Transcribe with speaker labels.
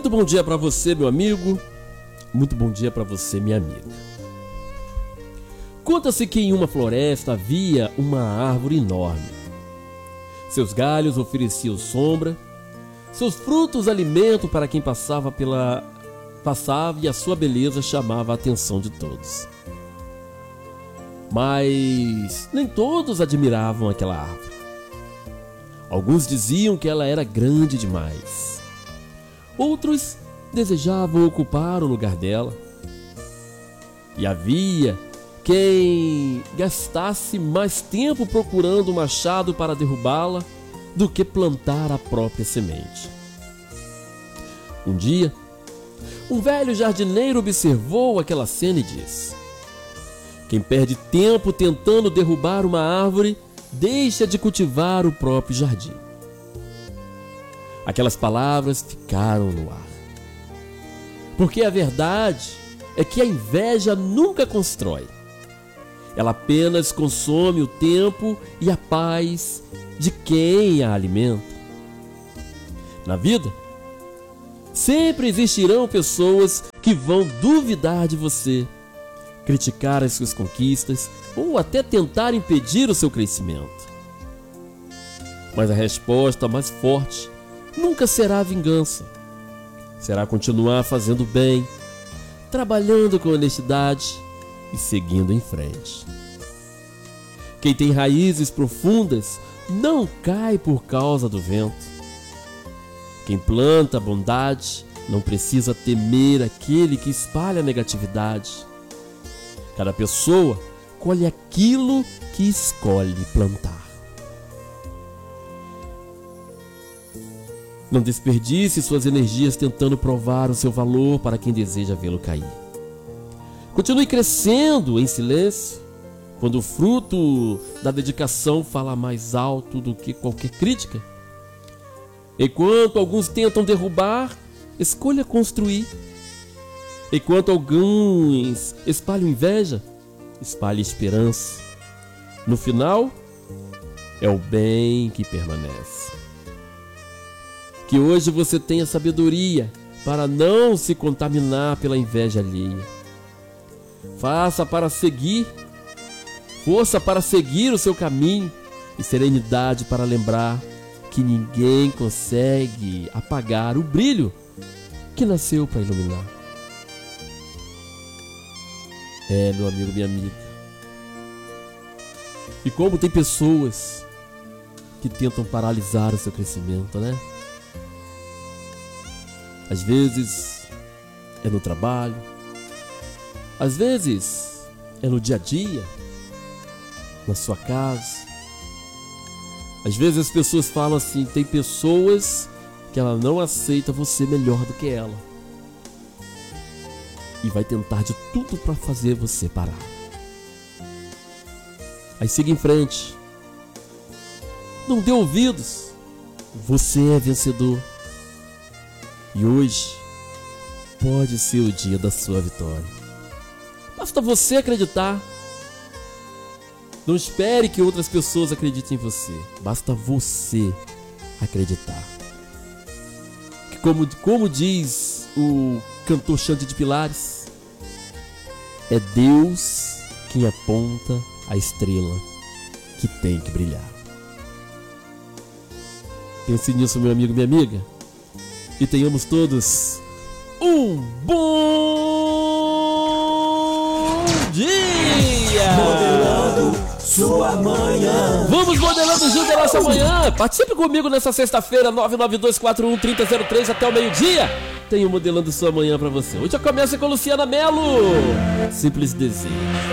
Speaker 1: Muito bom dia para você, meu amigo. Muito bom dia para você, minha amiga. Conta-se que em uma floresta havia uma árvore enorme. Seus galhos ofereciam sombra, seus frutos alimento para quem passava e a sua beleza chamava a atenção de todos. Mas nem todos admiravam aquela árvore. Alguns diziam que ela era grande demais. Outros desejavam ocupar o lugar dela. E havia quem gastasse mais tempo procurando um machado para derrubá-la do que plantar a própria semente. Um dia, um velho jardineiro observou aquela cena e disse: quem perde tempo tentando derrubar uma árvore, deixa de cultivar o próprio jardim. Aquelas palavras ficaram no ar. Porque a verdade é que a inveja nunca constrói. Ela apenas consome o tempo e a paz de quem a alimenta. Na vida, sempre existirão pessoas que vão duvidar de você, criticar as suas conquistas ou até tentar impedir o seu crescimento. Mas a resposta mais forte nunca será a vingança. Será continuar fazendo bem, trabalhando com honestidade e seguindo em frente. Quem tem raízes profundas não cai por causa do vento. Quem planta a bondade não precisa temer aquele que espalha a negatividade. Cada pessoa colhe aquilo que escolhe plantar. Não desperdice suas energias tentando provar o seu valor para quem deseja vê-lo cair. Continue crescendo em silêncio, quando o fruto da dedicação fala mais alto do que qualquer crítica. Enquanto alguns tentam derrubar, escolha construir. Enquanto alguns espalham inveja, espalhe esperança. No final, é o bem que permanece. Que hoje você tenha sabedoria para não se contaminar pela inveja alheia. Faça para seguir, força para seguir o seu caminho e serenidade para lembrar que ninguém consegue apagar o brilho que nasceu para iluminar. Meu amigo, minha amiga. E como tem pessoas que tentam paralisar o seu crescimento, né? Às vezes é no trabalho, às vezes é no dia a dia, na sua casa. Às vezes as pessoas falam assim, tem pessoas que ela não aceita você melhor do que ela. E vai tentar de tudo para fazer você parar. Aí siga em frente. Não dê ouvidos. Você é vencedor. E hoje pode ser o dia da sua vitória. Basta você acreditar. Não espere que outras pessoas acreditem em você. Basta você acreditar. Que como diz o cantor Xande de Pilares, é Deus quem aponta a estrela que tem que brilhar. Pense nisso, meu amigo, minha amiga. E tenhamos todos um bom dia!
Speaker 2: Modelando sua manhã.
Speaker 1: Vamos modelando junto a nossa manhã. Participe comigo nessa sexta-feira, 992413003 até o meio-dia. Tenho modelando sua manhã pra você. Hoje já começa com Luciana Mello. Simples desejo.